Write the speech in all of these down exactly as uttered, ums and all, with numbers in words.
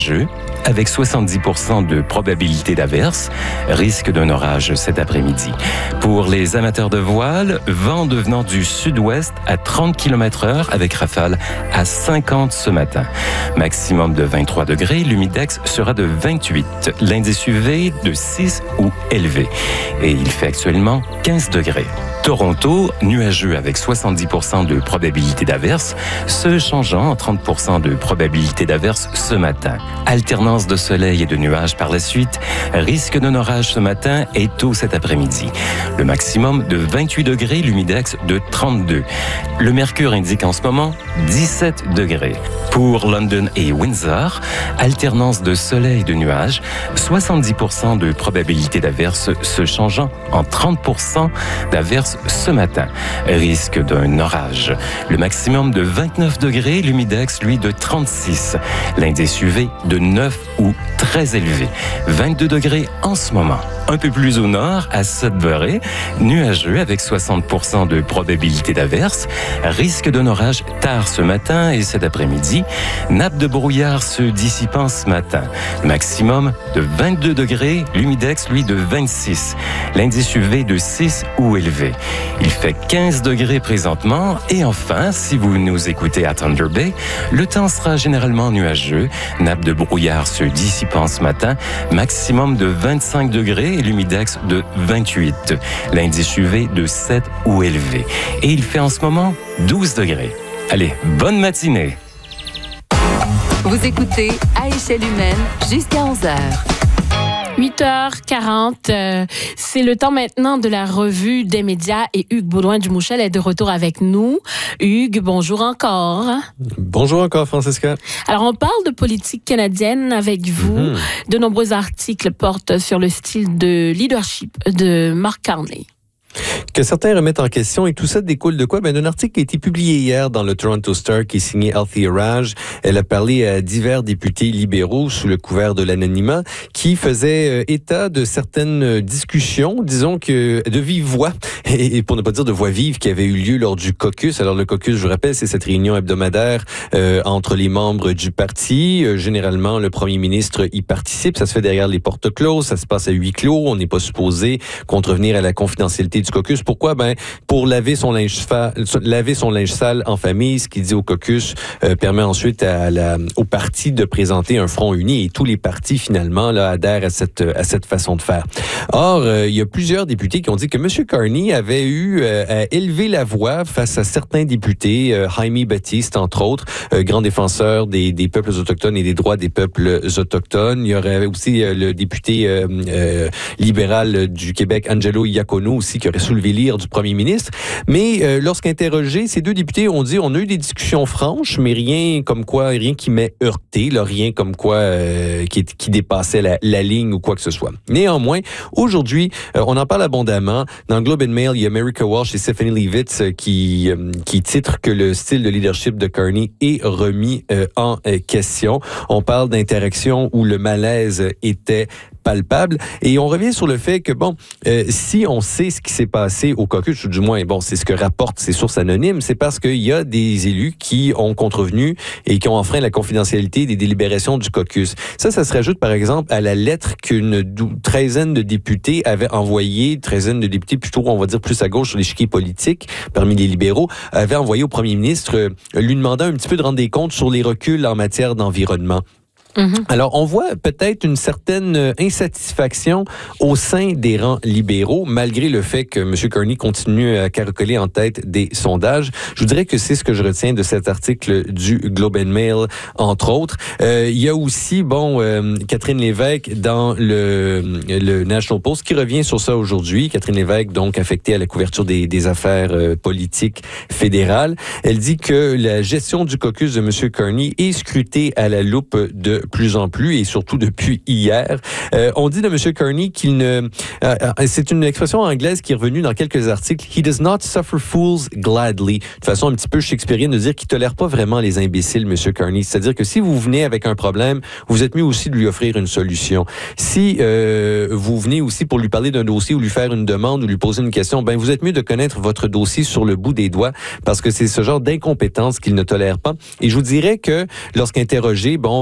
Nuageux, avec soixante-dix pour cent de probabilité d'averse, risque d'un orage cet après-midi. Pour les amateurs de voile, vent devenant du sud-ouest à trente kilomètres heure avec rafale à cinquante ce matin. Maximum de vingt-trois degrés, l'humidex sera de vingt-huit. L'indice U V de six ou élevé. Et il fait actuellement quinze degrés. Toronto, nuageux avec soixante-dix pour cent de probabilité d'averse, se changeant en trente pour cent de probabilité d'averse ce matin. Alternance de soleil et de nuages par la suite, risque d'un orage ce matin et tôt cet après-midi. Le maximum de vingt-huit degrés, l'humidex de trente-deux. Le mercure indique en ce moment dix-sept degrés. Pour London et Windsor, alternance de soleil et de nuages, soixante-dix pour cent de probabilité d'averse se changeant en trente pour cent d'averse ce matin. Risque d'un orage. Le maximum de vingt-neuf degrés, l'humidex, lui, de trente-six. L'indice U V de neuf ou très élevé. vingt-deux degrés en ce moment. Un peu plus au nord, à Sudbury, nuageux avec soixante pour cent de probabilité d'averse. Risque d'un orage tard ce matin et cet après-midi. Nappe de brouillard se dissipant ce matin. Maximum de vingt-deux degrés, l'humidex, lui, de vingt-six. L'indice U V de six ou élevé. Il fait quinze degrés présentement. Et enfin, si vous nous écoutez à Thunder Bay, le temps sera généralement nuageux. Nappe de brouillard se dissipant ce matin. Maximum de vingt-cinq degrés et l'humidex de vingt-huit. L'indice U V de sept ou élevé. Et il fait en ce moment douze degrés. Allez, bonne matinée! Vous écoutez À échelle humaine jusqu'à onze heures. huit heures quarante, euh, c'est le temps maintenant de la revue des médias et Hugues Baudouin-Dumouchel est de retour avec nous. Hugues, bonjour encore. Bonjour encore, Francesca. Alors, on parle de politique canadienne avec vous. Mm-hmm. De nombreux articles portent sur le style de leadership de Mark Carney. Que certains remettent en question, et tout ça découle de quoi? Ben, d'un article qui a été publié hier dans le Toronto Star, qui est signé Althea Raj. Elle a parlé à divers députés libéraux sous le couvert de l'anonymat, qui faisaient état de certaines discussions, disons que de vive voix, et pour ne pas dire de voix vive, qui avait eu lieu lors du caucus. Alors le caucus, je vous rappelle, c'est cette réunion hebdomadaire euh, entre les membres du parti. Euh, généralement, le premier ministre y participe. Ça se fait derrière les portes closes, ça se passe à huis clos. On n'est pas supposé contrevenir à la confidentialité du caucus. Pourquoi? Ben, pour laver son linge, fa- laver son linge sale en famille, ce qui dit au caucus euh, permet ensuite à la, au parti de présenter un front uni, et tous les partis, finalement, là, adhèrent à cette, à cette façon de faire. Or, euh, il y a plusieurs députés qui ont dit que M. Carney avait eu euh, à élever la voix face à certains députés, euh, Jaime Baptiste, entre autres, euh, grand défenseur des, des peuples autochtones et des droits des peuples autochtones. Il y aurait aussi euh, le député euh, euh, libéral du Québec, Angelo Iacono, aussi, qui aurait soulevé l'ire du premier ministre. Mais euh, lorsqu'interrogés, ces deux députés ont dit on a eu des discussions franches, mais rien comme quoi, rien qui m'ait heurté, là, rien comme quoi euh, qui, qui dépassait la, la ligne ou quoi que ce soit. Néanmoins, aujourd'hui, euh, on en parle abondamment. Dans le Globe and Mail, il y a America Walsh et Stephanie Levitz euh, qui, euh, qui titrent que le style de leadership de Carney est remis euh, en euh, question. On parle d'interaction où le malaise était palpable. Et on revient sur le fait que, bon, euh, si on sait ce qui s'est passé au caucus, ou du moins, bon, c'est ce que rapportent ces sources anonymes, c'est parce qu'il y a des élus qui ont contrevenu et qui ont enfreint la confidentialité des délibérations du caucus. Ça, ça se rajoute, par exemple, à la lettre qu'une dou- treizaine de députés avaient envoyée, treizaine de députés plutôt, on va dire, plus à gauche sur l'échiquier politique, parmi les libéraux, avaient envoyé au premier ministre, euh, lui demandant un petit peu de rendre des comptes sur les reculs en matière d'environnement. Mm-hmm. Alors, on voit peut-être une certaine insatisfaction au sein des rangs libéraux, malgré le fait que M. Carney continue à caracoler en tête des sondages. Je vous dirais que c'est ce que je retiens de cet article du Globe and Mail, entre autres. Euh, il y a aussi, bon, euh, Catherine Lévesque dans le, le National Post qui revient sur ça aujourd'hui. Catherine Lévesque, donc, affectée à la couverture des, des affaires euh, politiques fédérales. Elle dit que la gestion du caucus de M. Carney est scrutée à la loupe de plus en plus, et surtout depuis hier. Euh, on dit de M. Carney qu'il ne... Euh, c'est une expression anglaise qui est revenue dans quelques articles. « He does not suffer fools gladly ». De façon un petit peu shakespearienne de dire qu'il ne tolère pas vraiment les imbéciles, M. Carney. C'est-à-dire que si vous venez avec un problème, vous êtes mieux aussi de lui offrir une solution. Si euh, vous venez aussi pour lui parler d'un dossier ou lui faire une demande ou lui poser une question, ben vous êtes mieux de connaître votre dossier sur le bout des doigts, parce que c'est ce genre d'incompétence qu'il ne tolère pas. Et je vous dirais que lorsqu'interrogé, bon, François-Philippe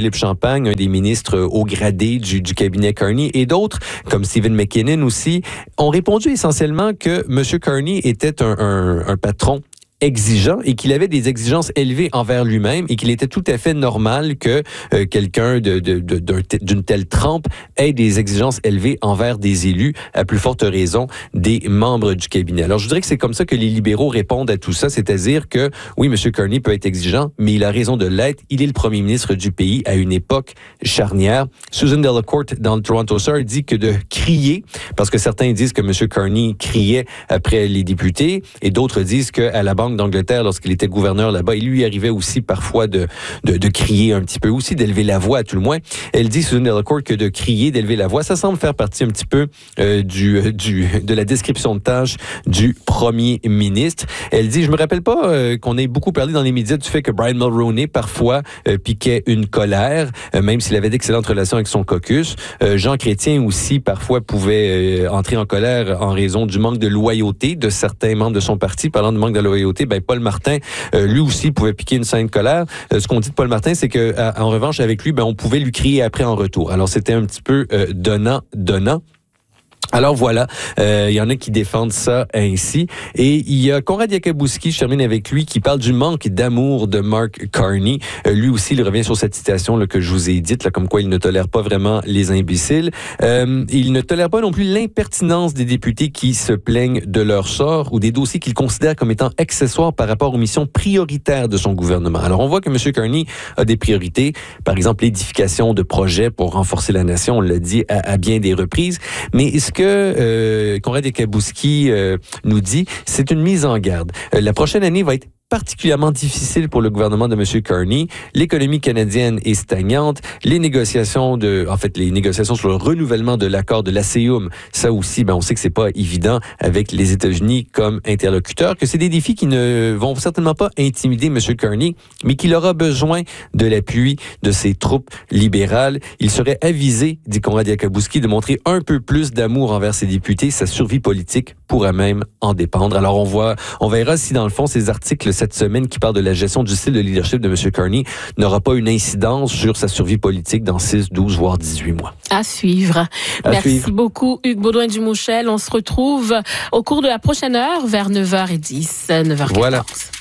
Philippe Champagne, un des ministres haut gradés du, du cabinet Carney, et d'autres, comme Stephen McKinnon aussi, ont répondu essentiellement que M. Carney était un, un, un patron exigeant et qu'il avait des exigences élevées envers lui-même et qu'il était tout à fait normal que euh, quelqu'un de, de, de, d'un, d'une telle trempe ait des exigences élevées envers des élus, à plus forte raison des membres du cabinet. Alors, je dirais que c'est comme ça que les libéraux répondent à tout ça, c'est-à-dire que, oui, M. Carney peut être exigeant, mais il a raison de l'être. Il est le premier ministre du pays à une époque charnière. Susan Delacourt, dans le Toronto Star, dit que de crier, parce que certains disent que M. Carney criait après les députés, et d'autres disent qu'à la Banque d'Angleterre, lorsqu'il était gouverneur là-bas, il lui arrivait aussi parfois de, de, de crier un petit peu aussi, d'élever la voix à tout le moins. Elle dit, Susan Delacourt, que de crier, d'élever la voix, ça semble faire partie un petit peu euh, du, du, de la description de tâche du premier ministre. Elle dit, je me rappelle pas euh, qu'on ait beaucoup parlé dans les médias du fait que Brian Mulroney parfois euh, piquait une colère, euh, même s'il avait d'excellentes relations avec son caucus. Euh, Jean Chrétien aussi parfois pouvait euh, entrer en colère en raison du manque de loyauté de certains membres de son parti. Parlant de manque de loyauté, ben Paul Martin, euh, lui aussi pouvait piquer une sainte colère. Euh, ce qu'on dit de Paul Martin, c'est que à, en revanche avec lui, ben on pouvait lui crier après en retour. Alors c'était un petit peu euh, donnant, donnant. Alors voilà, euh, il y en a qui défendent ça ainsi. Et il y a Konrad Yakubowski, je termine avec lui, qui parle du manque d'amour de Mark Carney. Euh, lui aussi, il revient sur cette citation là, que je vous ai dite, là, comme quoi il ne tolère pas vraiment les imbéciles. Euh, il ne tolère pas non plus l'impertinence des députés qui se plaignent de leur sort ou des dossiers qu'il considère comme étant accessoires par rapport aux missions prioritaires de son gouvernement. Alors on voit que M. Carney a des priorités, par exemple l'édification de projets pour renforcer la nation, on l'a dit à, à bien des reprises, mais ce que euh, Konrad Yakubowski euh, nous dit, c'est une mise en garde. Euh, la prochaine année va être particulièrement difficile pour le gouvernement de M. Carney. L'économie canadienne est stagnante. Les négociations de, en fait, les négociations sur le renouvellement de l'accord de l'A C E U M, ça aussi, ben, on sait que c'est pas évident avec les États-Unis comme interlocuteur, que c'est des défis qui ne vont certainement pas intimider M. Carney, mais qu'il aura besoin de l'appui de ses troupes libérales. Il serait avisé, dit Konrad Yakubowski, de montrer un peu plus d'amour envers ses députés. Sa survie politique pourra même en dépendre. Alors, on voit, on verra si dans le fond, ces articles cette semaine qui parle de la gestion du style de leadership de M. Carney n'aura pas une incidence sur sa survie politique dans six, douze, voire dix-huit mois. À suivre. À Merci suivre. beaucoup, Hugues Baudouin-Dumouchel. On se retrouve au cours de la prochaine heure vers neuf heures dix, neuf heures quatorze. Voilà.